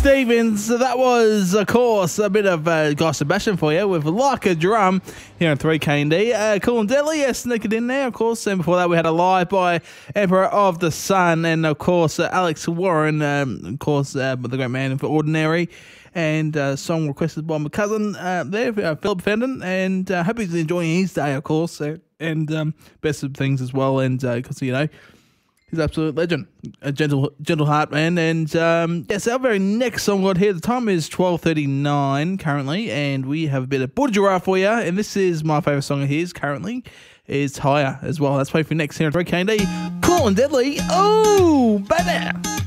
Stevens. So that was, of course, a bit of Guy Sebastian for you with Like a Drum here on 3KND. Cool and Deadly, sneak it in there, of course. And before that, we had a live by Emperor of the Sun and, of course, Alex Warren, of course, the great man for Ordinary. And song requested by my cousin there, Philip Fenton. And hope he's enjoying his day, of course. And best of things as well. And because, you know, he's an absolute legend, a gentle heart man. And yes, our very next song got here. The time is 12:39 currently, and we have a bit of Buddha Giraffe for you. And this is my favourite song of his currently. Is Higher as well. That's playing for next here on 3KND. Cool and Deadly. Oh, baby.